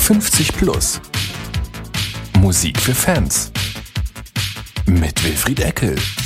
50 plus. Musik für Fans. Mit Wilfried Eckel.